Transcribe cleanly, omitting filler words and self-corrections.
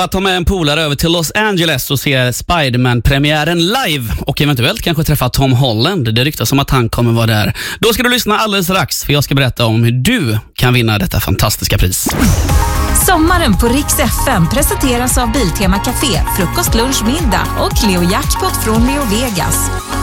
Att ta med en polare över till Los Angeles och se Spider-Man-premiären live och eventuellt kanske träffa Tom Holland. Det ryktas som att han kommer vara där. Då ska du lyssna alldeles strax, för jag ska berätta om hur du kan vinna detta fantastiska pris. Sommaren på Rix FM presenteras av Biltema Café, frukost, lunch, middag och Cleo Jackpot från Leo Vegas.